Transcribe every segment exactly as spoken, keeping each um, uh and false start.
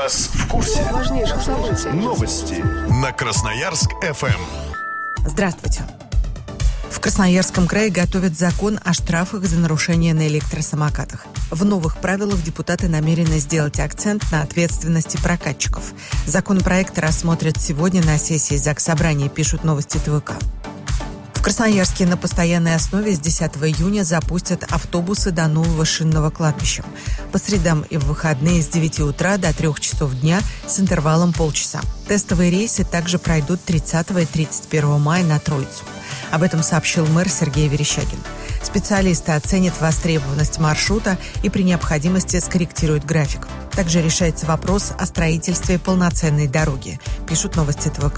вас в курсе важнейших событий. Новости на Красноярск-эф эм. Здравствуйте. В Красноярском крае готовят закон о штрафах за нарушения на электросамокатах. В новых правилах депутаты намерены сделать акцент на ответственности прокатчиков. Законопроект рассмотрят сегодня на сессии Заксобрания, пишут новости ТВК. В Красноярске на постоянной основе с десятого июня запустят автобусы до нового шинного кладбища. По средам и в выходные с девяти утра до трёх часов дня с интервалом полчаса. Тестовые рейсы также пройдут тридцатого и тридцать первого мая на Троицу. Об этом сообщил мэр Сергей Верещагин. Специалисты оценят востребованность маршрута и при необходимости скорректируют график. Также решается вопрос о строительстве полноценной дороги, пишут новости ТВК.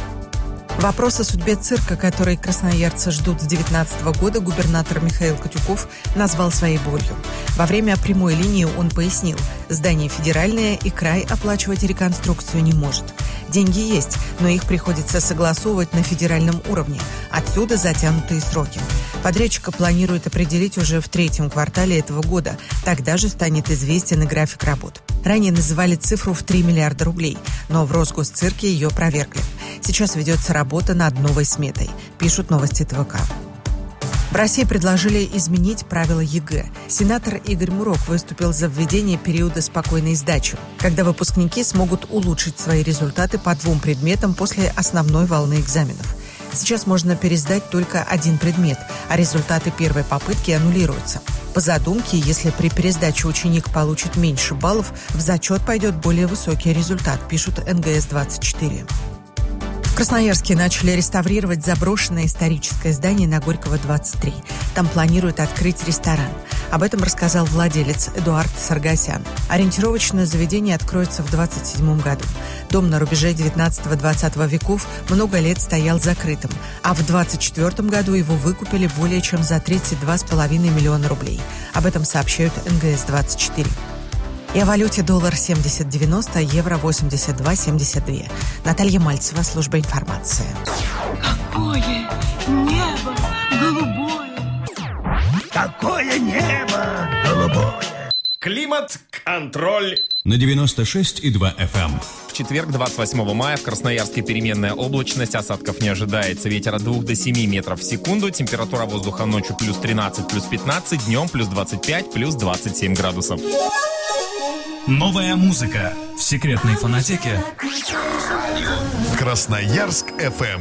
Вопрос о судьбе цирка, который красноярцы ждут с две тысячи девятнадцатого года, губернатор Михаил Котюков назвал своей болью. Во время прямой линии он пояснил, здание федеральное и край оплачивать реконструкцию не может. Деньги есть, но их приходится согласовывать на федеральном уровне. Отсюда затянутые сроки. Подрядчика планируют определить уже в третьем квартале этого года. Тогда же станет известен и график работ. Ранее называли цифру в три миллиарда рублей, но в Росгосцирке ее опровергли. Сейчас ведется работа над новой сметой, пишут новости ТВК. В России предложили изменить правила ЕГЭ. Сенатор Игорь Мурок выступил за введение периода спокойной сдачи, когда выпускники смогут улучшить свои результаты по двум предметам после основной волны экзаменов. Сейчас можно пересдать только один предмет, а результаты первой попытки аннулируются. По задумке, если при пересдаче ученик получит меньше баллов, в зачет пойдет более высокий результат, пишут эн гэ эс двадцать четыре. В Красноярске начали реставрировать заброшенное историческое здание на Горького, двадцать три. Там планируют открыть ресторан. Об этом рассказал владелец Эдуард Саргасян. Ориентировочно заведение откроется в двадцать седьмом году. Дом на рубеже девятнадцатого-двадцатого веков много лет стоял закрытым, а в двадцать четвёртом году его выкупили более чем за тридцать два с половиной миллиона рублей. Об этом сообщают эн гэ эс двадцать четыре. И о валюте доллар семьдесят девяносто, евро восемьдесят два семьдесят два. Наталья Мальцева, служба информации. Какое небо голубое! Какое небо голубое! Климат-контроль на девяносто шесть и два эф эм. В четверг, двадцать восьмого мая, в Красноярске переменная облачность, осадков не ожидается. Ветер от двух до семи метров в секунду, температура воздуха ночью плюс тринадцать, плюс пятнадцать, днем плюс двадцать пять, плюс двадцать семь градусов. Новая музыка в секретной фонотеке Красноярск-эф эм.